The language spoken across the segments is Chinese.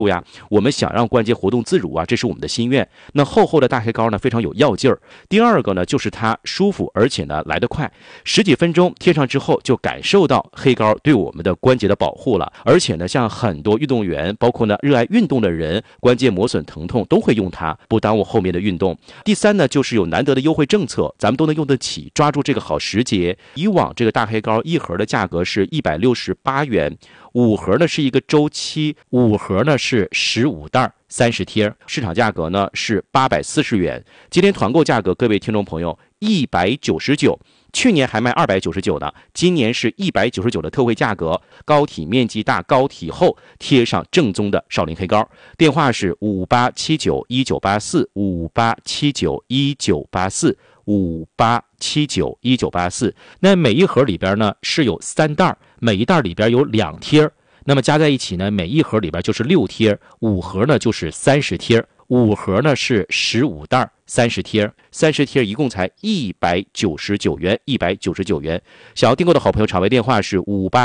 呀，我们想让关节活动自如啊，这是我们的心愿。那厚厚的大黑膏呢，非常有药劲儿。第二个呢，就是它舒服，而且呢来得快，十几分钟贴上之后，就感受到黑膏对我们的关节的保护了。而且呢，像很多运动员，包括呢热爱运动的人，关节磨损疼痛都会用它，不耽误后面的运动。第三呢，就是有难得的优惠政策，咱们都能用得起，抓住这个好时节。以往这个大黑膏一盒的价格是168元。5盒呢是一个周期，5盒呢是15袋30贴，市场价格呢是840元。今天团购价格，各位听众朋友199，去年还卖299呢，今年是199的特惠价格，膏体面积大，膏体厚，贴上正宗的少林黑膏。电话是58791984，58791984，58791984。那每一盒里边呢是有3袋，每一袋里边有2贴，那么加在一起呢，每一盒里边就是6贴，5盒呢就是30贴，5盒呢是15袋30贴，30贴一共才199元，199元。想要订购的好朋友，场外电话是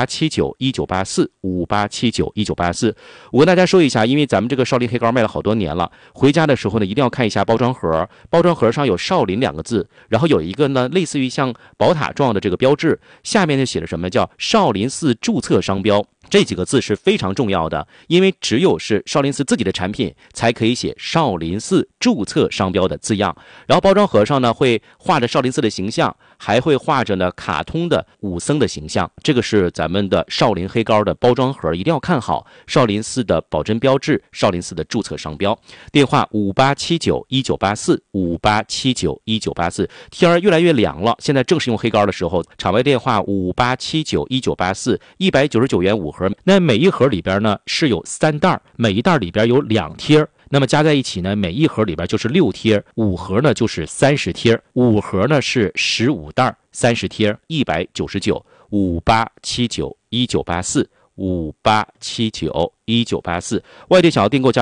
58791984，58791984。我跟大家说一下，因为咱们这个少林黑膏卖了好多年了，回家的时候呢，一定要看一下包装盒，包装盒上有少林2个字，然后有一个呢类似于像宝塔状的这个标志，下面就写着什么叫少林寺注册商标。这几个字是非常重要的，因为只有是少林寺自己的产品才可以写少林寺注册商标的字样。然后包装盒上呢会画着少林寺的形象，还会画着呢卡通的武僧的形象。这个是咱们的少林黑膏的包装盒，一定要看好少林寺的保真标志，少林寺的注册商标。电话58791984，58791984。天儿越来越凉了，现在正是用黑膏的时候。场外电话58791984，199元5盒。那每一盒里边呢是有3袋，每一袋里边有2贴，那么加在一起呢，每一盒里边就是6贴，5盒呢就是30贴，5盒呢是15袋30贴，199，58791984，58791984。外地想要订购加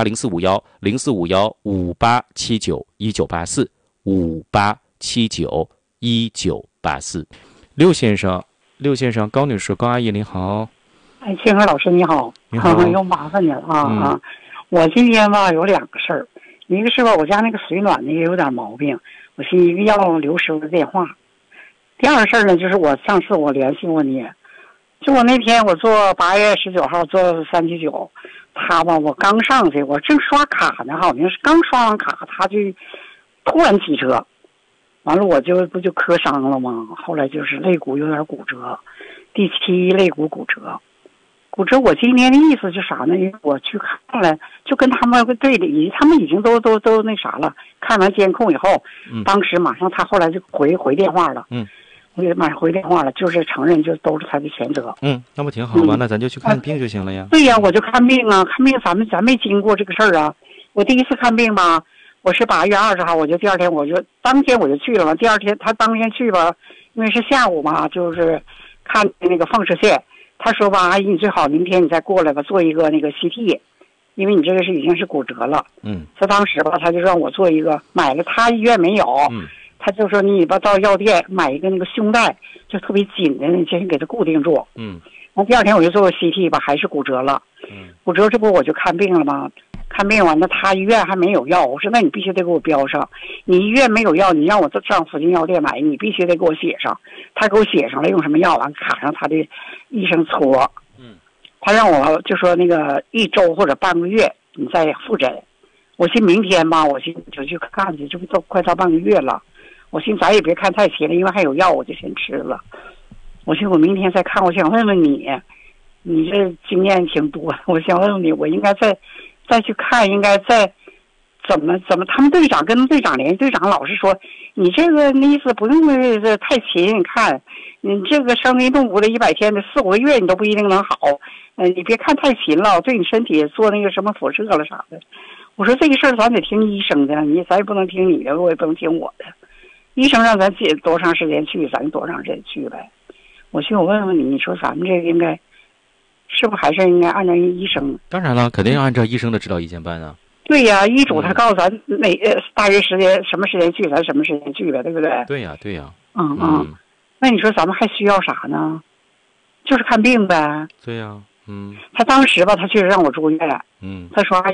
0451045158791984，58791984。刘先生，高女士，高阿姨您好。 哎，清河老师你好， 你好， 又麻烦你了啊！我今天吧有2个事儿，一个是吧我家那个水暖呢也有点毛病，我寻思一个要刘师傅的电话。第二个事儿呢，就是我上次我联系过你，就我那天我做8月19号做399，他吧我刚上去，我正刷卡呢，好像是刚刷完卡，他就突然骑车，完了我不就磕伤了吗？后来就是肋骨有点骨折，第7肋骨骨折。我今天的意思是啥呢？因为我去看了，就跟他们队里，他们已经都那啥了。看完监控以后，当时马上他后来就回电话了。我给马上回电话了，就是承认就都是他的全责。 那不挺好吗？那咱就去看病就行了呀。 对呀，我就看病啊，看病咱没经过这个事儿啊。我第一次看病吧，我是8月20号，我就第二天当天我就去了嘛。第二天他当天去吧，因为是下午嘛，就是看那个放射线。他说吧，阿姨，你最好明天你再过来吧，做一个那个 CT， 因为你这个已经是骨折了。他当时吧，他就让我做一个，买了他医院没有，他就说你吧到药店买一个那个胸带，就特别紧的，你先给它固定住。那第二天我就做个 CT 吧，还是骨折了。骨折这不我就看病了吗？看病完了，他医院还没有药，我说那你必须得给我标上，你医院没有药，你让我上附近药店买，你必须得给我写上。他给我写上了，用什么药完卡上他的医生戳。他让我就说那个1周或者半个月你再复诊。我寻明天吧，我寻就去看去，这不都快到半个月了，我寻咱也别看太勤了，因为还有药，我就先吃了。我寻我明天再看，我想问问你，你这经验挺多，我想问问你，我应该再去看，应该再怎么？他们队长跟队长联系，队长老是说你这个意思不用太勤，看你这个伤筋动骨的100天的4、5个月你都不一定能好，你别看太勤了，对你身体做那个什么辐射了啥的。我说这个事儿咱得听医生的，咱也不能听你的，我也不能听我的。医生让咱多长时间去，咱就多长时间去呗。我问问你，你说咱们这个应该是不是还是应该按照医生？ 当然了，肯定要按照医生的指导意见办啊。 对呀，医嘱他告诉咱大约时间什么时间去，咱什么时间去呗，对不对？ 对呀。 那你说咱们还需要啥呢？就是看病呗。 对呀， 嗯他当时吧，他确实让我住院。 嗯他说